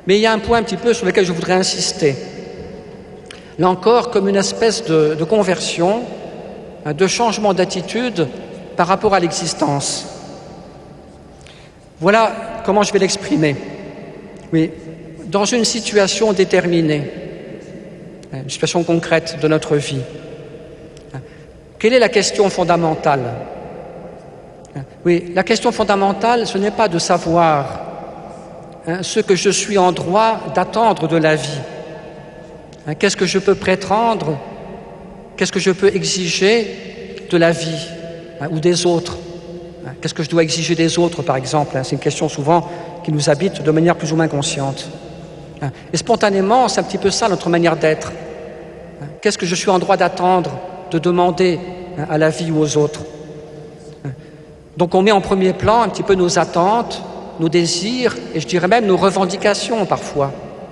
Mais il y a un point un petit peu sur lequel je voudrais insister. Là encore, comme une espèce de conversion, de changement d'attitude par rapport à l'existence. Voilà comment je vais l'exprimer. Oui, dans une situation déterminée, une situation concrète de notre vie, quelle est la question fondamentale? Oui, la question fondamentale, ce n'est pas de savoir ce que je suis en droit d'attendre de la vie. Qu'est-ce que je peux prétendre? Qu'est-ce que je peux exiger de la vie ou des autres? Qu'est-ce que je dois exiger des autres, par exemple? C'est une question souvent qui nous habite de manière plus ou moins consciente. Et spontanément, c'est un petit peu ça notre manière d'être. Qu'est-ce que je suis en droit d'attendre, de demander à la vie ou aux autres? Donc on met en premier plan un petit peu nos attentes, nos désirs, et je dirais même nos revendications parfois.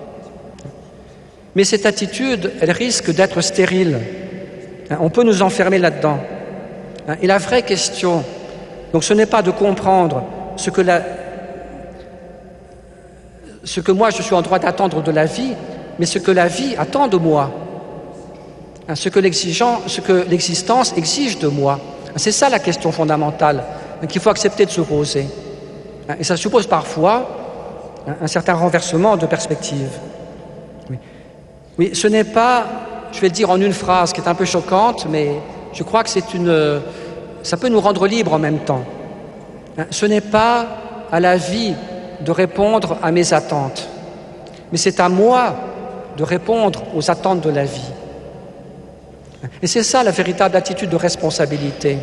Mais cette attitude, elle risque d'être stérile. On peut nous enfermer là-dedans. Et la vraie question, donc ce n'est pas de comprendre ce que moi je suis en droit d'attendre de la vie, mais ce que la vie attend de moi, ce que l'existence exige de moi. C'est ça la question fondamentale qu'il faut accepter de se poser. Et ça suppose parfois un certain renversement de perspective. Oui, ce n'est pas, je vais le dire en une phrase qui est un peu choquante, mais je crois que ça peut nous rendre libres en même temps. Ce n'est pas à la vie de répondre à mes attentes, mais c'est à moi de répondre aux attentes de la vie. Et c'est ça la véritable attitude de responsabilité.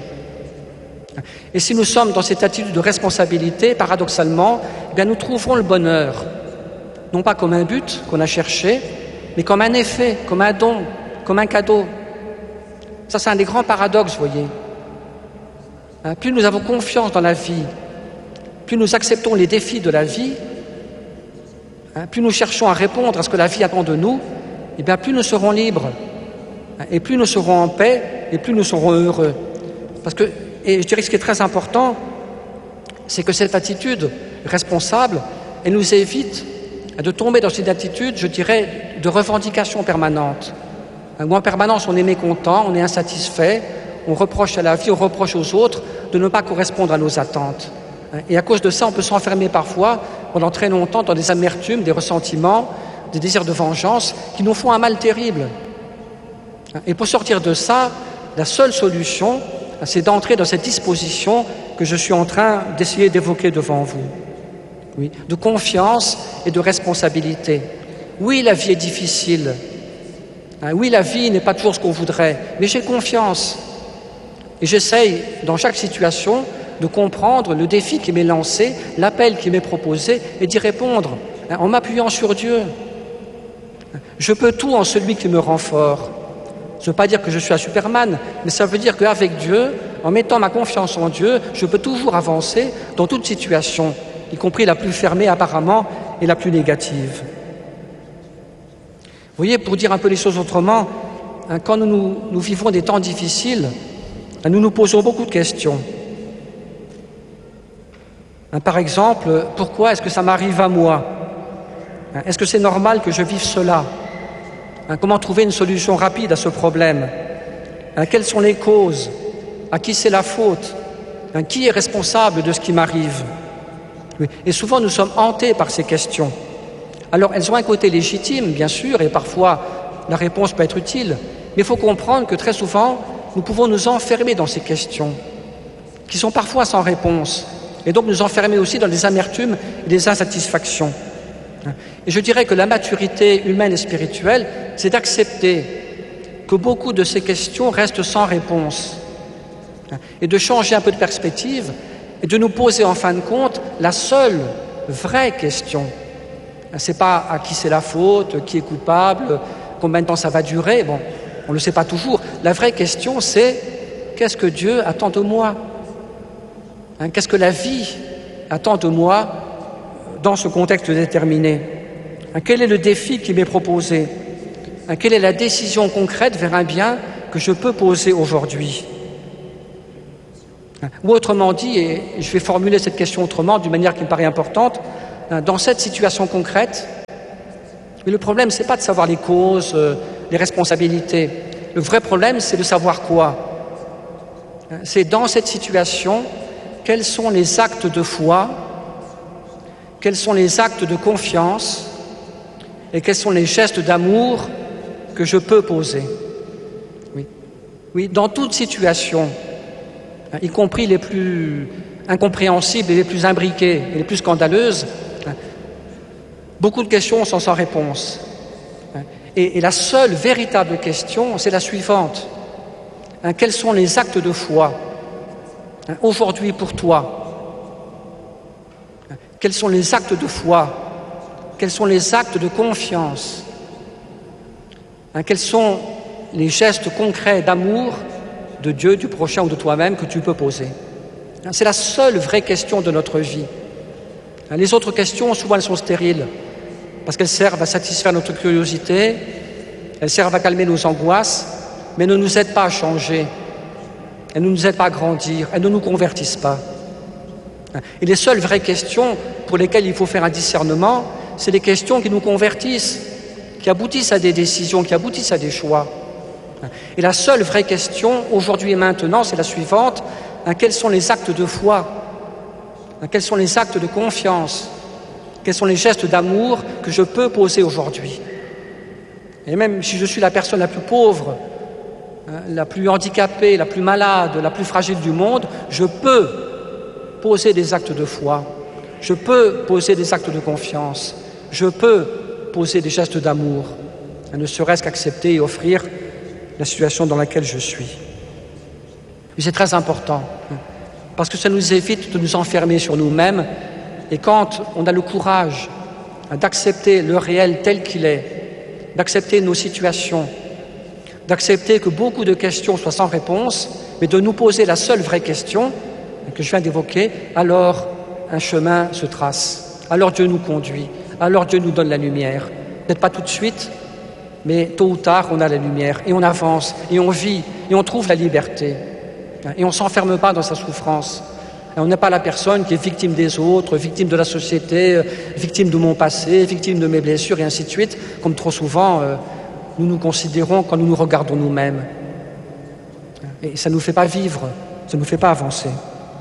Et si nous sommes dans cette attitude de responsabilité, paradoxalement, eh bien nous trouverons le bonheur, non pas comme un but qu'on a cherché, mais comme un effet, comme un don, comme un cadeau. Ça, c'est un des grands paradoxes, vous voyez. Plus nous avons confiance dans la vie, plus nous acceptons les défis de la vie, plus nous cherchons à répondre à ce que la vie attend de nous, et bien plus nous serons libres, et plus nous serons en paix, et plus nous serons heureux. Et je dirais que ce qui est très important, c'est que cette attitude responsable, elle nous évite de tomber dans cette attitude, je dirais, de revendication permanente, où en permanence on est mécontent, on est insatisfait, on reproche à la vie, on reproche aux autres de ne pas correspondre à nos attentes. Et à cause de ça, on peut s'enfermer parfois pendant très longtemps dans des amertumes, des ressentiments, des désirs de vengeance qui nous font un mal terrible. Et pour sortir de ça, la seule solution, c'est d'entrer dans cette disposition que je suis en train d'essayer d'évoquer devant vous. Oui, de confiance et de responsabilité. Oui, la vie est difficile. Oui, la vie n'est pas toujours ce qu'on voudrait, mais j'ai confiance. Et j'essaye, dans chaque situation, de comprendre le défi qui m'est lancé, l'appel qui m'est proposé, et d'y répondre, en m'appuyant sur Dieu. Je peux tout en celui qui me rend fort. Ça ne veut pas dire que je suis un Superman, mais ça veut dire qu'avec Dieu, en mettant ma confiance en Dieu, je peux toujours avancer dans toute situation, y compris la plus fermée apparemment et la plus négative. Vous voyez, pour dire un peu les choses autrement, quand nous vivons des temps difficiles, nous nous posons beaucoup de questions. Par exemple, pourquoi est-ce que ça m'arrive à moi? Est-ce que c'est normal que je vive cela? Comment trouver une solution rapide à ce problème? Quelles sont les causes? À qui c'est la faute? Qui est responsable de ce qui m'arrive? Et souvent, nous sommes hantés par ces questions. Alors, elles ont un côté légitime, bien sûr, et parfois, la réponse peut être utile. Mais il faut comprendre que très souvent, nous pouvons nous enfermer dans ces questions, qui sont parfois sans réponse, et donc nous enfermer aussi dans des amertumes et des insatisfactions. Et je dirais que la maturité humaine et spirituelle, c'est d'accepter que beaucoup de ces questions restent sans réponse, et de changer un peu de perspective, et de nous poser en fin de compte la seule vraie question. C'est pas à qui c'est la faute, qui est coupable, combien de temps ça va durer, bon, on ne le sait pas toujours. La vraie question, c'est qu'est-ce que Dieu attend de moi? Qu'est-ce que la vie attend de moi dans ce contexte déterminé? Quel est le défi qui m'est proposé? Quelle est la décision concrète vers un bien que je peux poser aujourd'hui? Ou autrement dit, et je vais formuler cette question autrement, d'une manière qui me paraît importante, dans cette situation concrète, Mais le problème, ce n'est pas de savoir les causes, les responsabilités. Le vrai problème, c'est de savoir quoi. C'est dans cette situation, quels sont les actes de foi, quels sont les actes de confiance et quels sont les gestes d'amour que je peux poser. Oui, dans toute situation, y compris les plus incompréhensibles et les plus imbriquées et les plus scandaleuses, beaucoup de questions sont sans réponse. Et la seule véritable question, c'est la suivante. Quels sont les actes de foi aujourd'hui pour toi? Quels sont les actes de foi? Quels sont les actes de confiance? Quels sont les gestes concrets d'amour de Dieu, du prochain ou de toi-même que tu peux poser? C'est la seule vraie question de notre vie. Les autres questions, souvent, elles sont stériles, parce qu'elles servent à satisfaire notre curiosité, elles servent à calmer nos angoisses, mais ne nous aident pas à changer, elles ne nous aident pas à grandir, elles ne nous convertissent pas. Et les seules vraies questions pour lesquelles il faut faire un discernement, c'est les questions qui nous convertissent, qui aboutissent à des décisions, qui aboutissent à des choix. Et la seule vraie question, aujourd'hui et maintenant, c'est la suivante. Quels sont les actes de foi? Quels sont les actes de confiance? Quels sont les gestes d'amour que je peux poser aujourd'hui? Et même si je suis la personne la plus pauvre, la plus handicapée, la plus malade, la plus fragile du monde, je peux poser des actes de foi, je peux poser des actes de confiance, je peux poser des gestes d'amour, ne serait-ce qu'accepter et offrir la situation dans laquelle je suis. Et c'est très important, parce que ça nous évite de nous enfermer sur nous-mêmes, et quand on a le courage d'accepter le réel tel qu'il est, d'accepter nos situations, d'accepter que beaucoup de questions soient sans réponse, mais de nous poser la seule vraie question que je viens d'évoquer, alors un chemin se trace, alors Dieu nous conduit, alors Dieu nous donne la lumière. Peut-être pas tout de suite, mais tôt ou tard, on a la lumière, et on avance, et on vit, et on trouve la liberté, et on ne s'enferme pas dans sa souffrance. Et on n'est pas la personne qui est victime des autres, victime de la société, victime de mon passé, victime de mes blessures, et ainsi de suite, comme trop souvent nous nous considérons quand nous nous regardons nous-mêmes. Et ça ne nous fait pas vivre, ça ne nous fait pas avancer.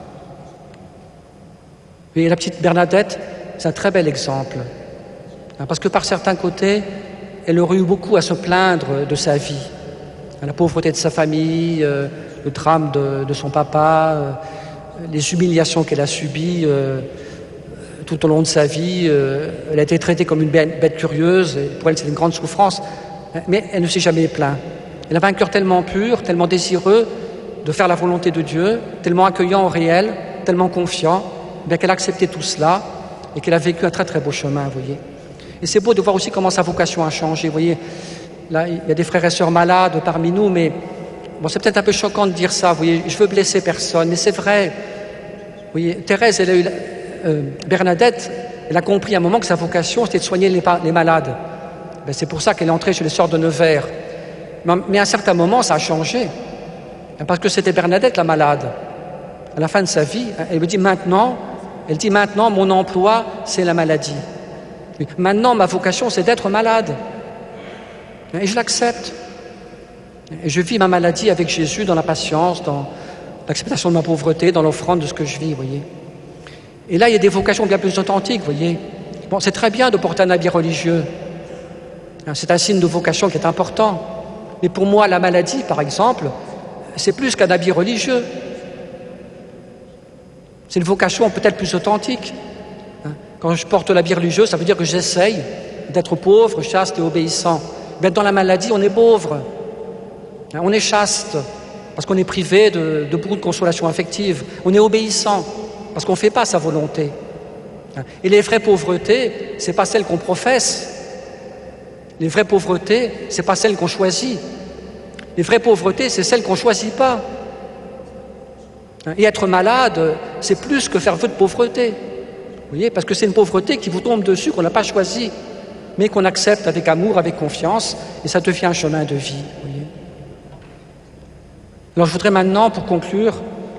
Et la petite Bernadette, c'est un très bel exemple, parce que par certains côtés, elle aurait eu beaucoup à se plaindre de sa vie, la pauvreté de sa famille, le drame de son papa, les humiliations qu'elle a subies tout au long de sa vie. Elle a été traitée comme une bête curieuse, et pour elle c'est une grande souffrance, mais elle ne s'est jamais plainte. Elle avait un cœur tellement pur, tellement désireux de faire la volonté de Dieu, tellement accueillant au réel, tellement confiant, bien qu'elle a accepté tout cela et qu'elle a vécu un très très beau chemin, vous voyez. Et c'est beau de voir aussi comment sa vocation a changé, vous voyez. Là, il y a des frères et sœurs malades parmi nous, mais bon, c'est peut-être un peu choquant de dire ça, vous voyez, je veux blesser personne, mais c'est vrai. Vous voyez, Thérèse, elle a eu, Bernadette, elle a compris à un moment que sa vocation, c'était de soigner les malades. Ben, c'est pour ça qu'elle est entrée chez les sœurs de Nevers. Mais à un certain moment, ça a changé. Parce que c'était Bernadette la malade. À la fin de sa vie, elle dit maintenant, mon emploi, c'est la maladie. Maintenant, ma vocation, c'est d'être malade. Et je l'accepte. Et je vis ma maladie avec Jésus dans la patience, dans l'acceptation de ma pauvreté, dans l'offrande de ce que je vis, vous voyez. Et là, il y a des vocations bien plus authentiques, vous voyez. Bon, c'est très bien de porter un habit religieux. C'est un signe de vocation qui est important. Mais pour moi, la maladie, par exemple, c'est plus qu'un habit religieux. C'est une vocation peut-être plus authentique. Quand je porte l'habit religieux, ça veut dire que j'essaye d'être pauvre, chaste et obéissant. Mais dans la maladie, on est pauvre. On est chaste, parce qu'on est privé de beaucoup de consolation affective. On est obéissant, parce qu'on ne fait pas sa volonté. Et les vraies pauvretés, ce n'est pas celles qu'on professe. Les vraies pauvretés, ce n'est pas celles qu'on choisit. Les vraies pauvretés, c'est celles qu'on ne choisit pas. Et être malade, c'est plus que faire vœu de pauvreté. Vous voyez, parce que c'est une pauvreté qui vous tombe dessus, qu'on n'a pas choisie, mais qu'on accepte avec amour, avec confiance, et ça devient un chemin de vie. Vous voyez. Alors je voudrais maintenant, pour conclure,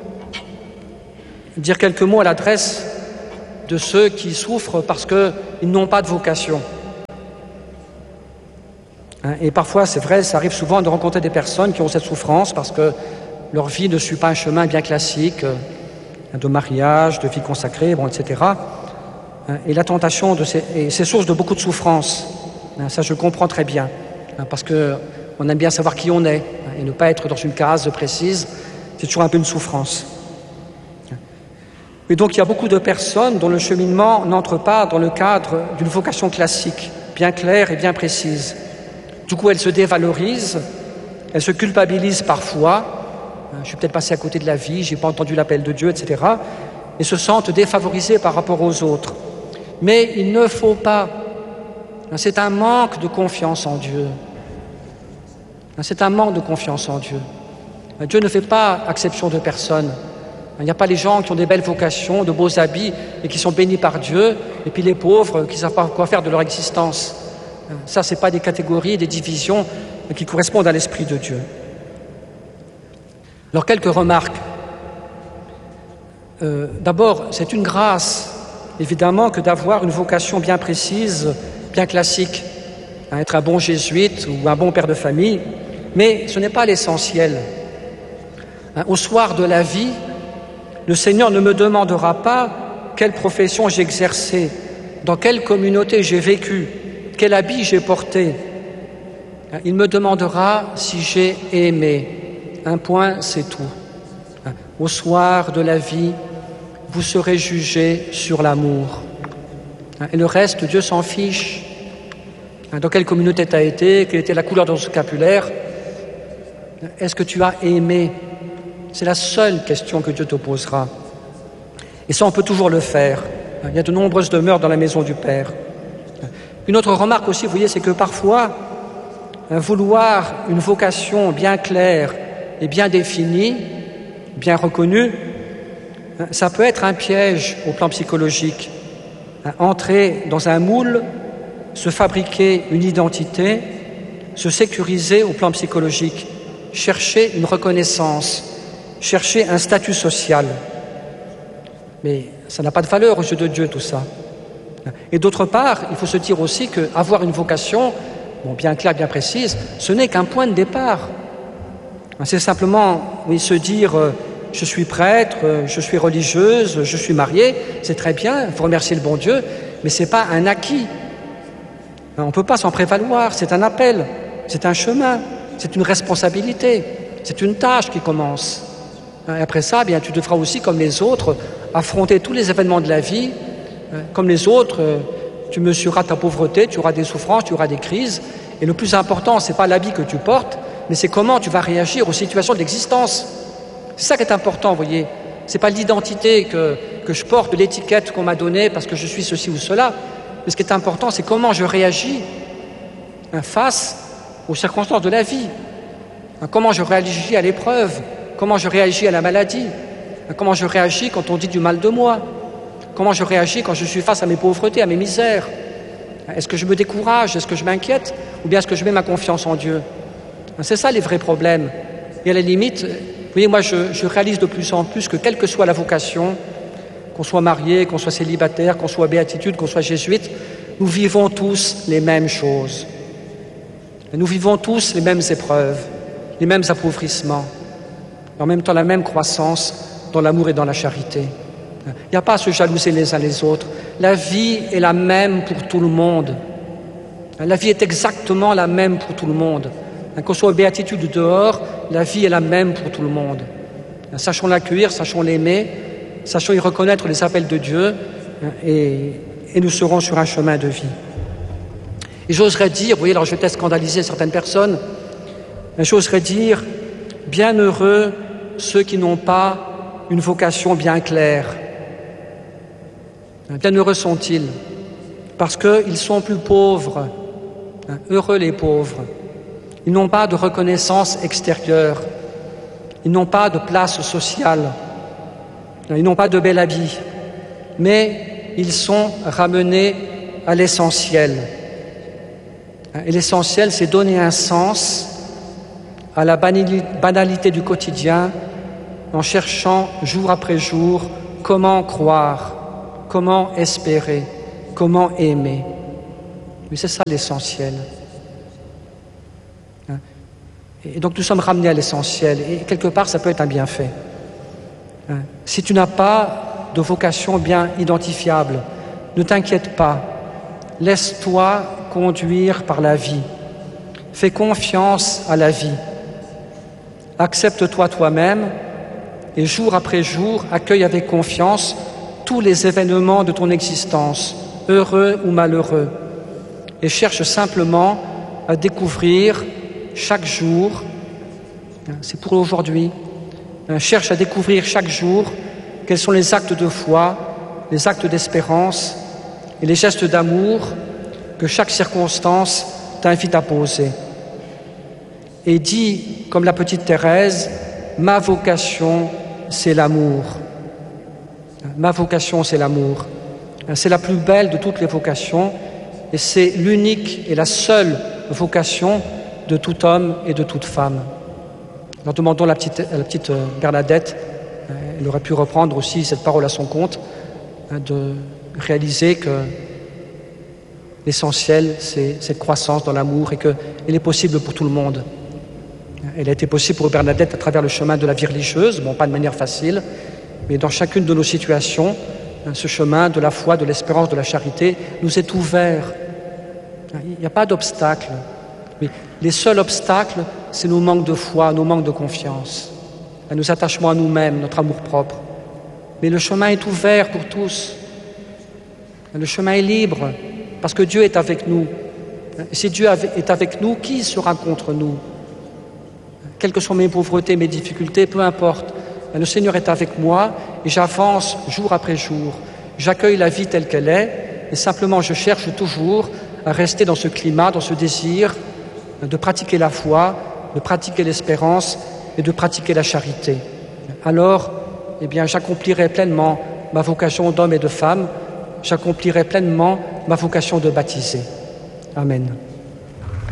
dire quelques mots à l'adresse de ceux qui souffrent parce qu'ils n'ont pas de vocation. Et parfois, c'est vrai, ça arrive souvent de rencontrer des personnes qui ont cette souffrance parce que leur vie ne suit pas un chemin bien classique de mariage, de vie consacrée, etc. Et la tentation, c'est source de beaucoup de souffrance. Ça, je le comprends très bien, parce qu'on aime bien savoir qui on est, et ne pas être dans une case précise, c'est toujours un peu une souffrance. Et donc, il y a beaucoup de personnes dont le cheminement n'entre pas dans le cadre d'une vocation classique, bien claire et bien précise. Du coup, elles se dévalorisent, elles se culpabilisent parfois. Je suis peut-être passé à côté de la vie, je n'ai pas entendu l'appel de Dieu, etc. Et se sentent défavorisées par rapport aux autres. Mais il ne faut pas. C'est un manque de confiance en Dieu. C'est un manque de confiance en Dieu. Dieu ne fait pas exception de personne. Il n'y a pas les gens qui ont des belles vocations, de beaux habits et qui sont bénis par Dieu, et puis les pauvres qui ne savent pas quoi faire de leur existence. Ça, ce n'est pas des catégories, des divisions qui correspondent à l'Esprit de Dieu. Alors, quelques remarques. D'abord, c'est une grâce, évidemment, que d'avoir une vocation bien précise, bien classique, être un bon jésuite ou un bon père de famille, mais ce n'est pas l'essentiel. Au soir de la vie, le Seigneur ne me demandera pas quelle profession j'ai exercée, dans quelle communauté j'ai vécu, quel habit j'ai porté. Il me demandera si j'ai aimé. Un point, c'est tout. Au soir de la vie, vous serez jugés sur l'amour. Et le reste, Dieu s'en fiche. Dans quelle communauté tu as été, quelle était la couleur de ton scapulaire. Est-ce que tu as aimé? C'est la seule question que Dieu te posera. Et ça, on peut toujours le faire. Il y a de nombreuses demeures dans la maison du Père. Une autre remarque aussi, vous voyez, c'est que parfois, vouloir une vocation bien claire et bien définie, bien reconnue, ça peut être un piège au plan psychologique. Entrer dans un moule, se fabriquer une identité, se sécuriser au plan psychologique, chercher une reconnaissance, chercher un statut social. Mais ça n'a pas de valeur aux yeux de Dieu, tout ça. Et d'autre part, il faut se dire aussi qu'avoir une vocation, bien claire, bien précise, ce n'est qu'un point de départ. C'est simplement se dire je suis prêtre, je suis religieuse, je suis mariée, c'est très bien, il faut remercier le bon Dieu, mais ce n'est pas un acquis. On ne peut pas s'en prévaloir, c'est un appel, c'est un chemin, c'est une responsabilité, c'est une tâche qui commence. Et après ça, tu devras aussi, comme les autres, affronter tous les événements de la vie. Comme les autres, tu mesureras ta pauvreté, tu auras des souffrances, tu auras des crises. Et le plus important, ce n'est pas l'habit que tu portes, mais c'est comment tu vas réagir aux situations de l'existence. C'est ça qui est important, vous voyez. Ce n'est pas l'identité que je porte, l'étiquette qu'on m'a donnée parce que je suis ceci ou cela. Mais ce qui est important, c'est comment je réagis face aux circonstances de la vie. Comment je réagis à l'épreuve, comment je réagis à la maladie, comment je réagis quand on dit du mal de moi, comment je réagis quand je suis face à mes pauvretés, à mes misères. Est-ce que je me décourage, est-ce que je m'inquiète, ou bien est-ce que je mets ma confiance en Dieu? C'est ça les vrais problèmes. Et à la limite, vous voyez, moi je réalise de plus en plus que quelle que soit la vocation, qu'on soit marié, qu'on soit célibataire, qu'on soit béatitude, qu'on soit jésuite, nous vivons tous les mêmes choses. Nous vivons tous les mêmes épreuves, les mêmes appauvrissements, et en même temps la même croissance dans l'amour et dans la charité. Il n'y a pas à se jalouser les uns les autres. La vie est la même pour tout le monde. La vie est exactement la même pour tout le monde. Qu'on soit aux béatitudes dehors, la vie est la même pour tout le monde. Sachons l'accueillir, sachons l'aimer, sachons y reconnaître les appels de Dieu et nous serons sur un chemin de vie. Et j'oserais dire, vous voyez, alors je vais peut-être scandaliser certaines personnes, mais j'oserais dire, bienheureux ceux qui n'ont pas une vocation bien claire. Bienheureux sont-ils, parce qu'ils sont plus pauvres, heureux les pauvres. Ils n'ont pas de reconnaissance extérieure, ils n'ont pas de place sociale, ils n'ont pas de bel habit, mais ils sont ramenés à l'essentiel. Et l'essentiel, c'est donner un sens à la banalité du quotidien en cherchant jour après jour comment croire, comment espérer, comment aimer. Mais c'est ça l'essentiel. Et donc nous sommes ramenés à l'essentiel, et quelque part ça peut être un bienfait. Si tu n'as pas de vocation bien identifiable, ne t'inquiète pas, laisse-toi conduire par la vie, fais confiance à la vie, accepte-toi toi-même et jour après jour accueille avec confiance tous les événements de ton existence, heureux ou malheureux, et cherche simplement à découvrir chaque jour, c'est pour aujourd'hui, cherche à découvrir chaque jour quels sont les actes de foi, les actes d'espérance et les gestes d'amour que chaque circonstance t'invite à poser. Et dis, comme la petite Thérèse, ma vocation, c'est l'amour. Ma vocation, c'est l'amour. C'est la plus belle de toutes les vocations et c'est l'unique et la seule vocation de tout homme et de toute femme. Alors demandons à la petite Bernadette, elle aurait pu reprendre aussi cette parole à son compte, de réaliser que l'essentiel, c'est cette croissance dans l'amour et qu'elle est possible pour tout le monde. Elle a été possible pour Bernadette à travers le chemin de la vie religieuse, bon, pas de manière facile, mais dans chacune de nos situations, ce chemin de la foi, de l'espérance, de la charité nous est ouvert. Il n'y a pas d'obstacle. Mais les seuls obstacles, c'est nos manques de foi, nos manques de confiance, nos attachements à nous-mêmes, notre amour-propre. Mais le chemin est ouvert pour tous. Le chemin est libre, parce que Dieu est avec nous. Et si Dieu est avec nous, qui sera contre nous? Quelles que soient mes pauvretés, mes difficultés, peu importe. Le Seigneur est avec moi et j'avance jour après jour. J'accueille la vie telle qu'elle est et simplement je cherche toujours à rester dans ce climat, dans ce désir de pratiquer la foi, de pratiquer l'espérance et de pratiquer la charité. Alors, j'accomplirai pleinement ma vocation d'homme et de femme, j'accomplirai pleinement ma vocation de baptiser. Amen.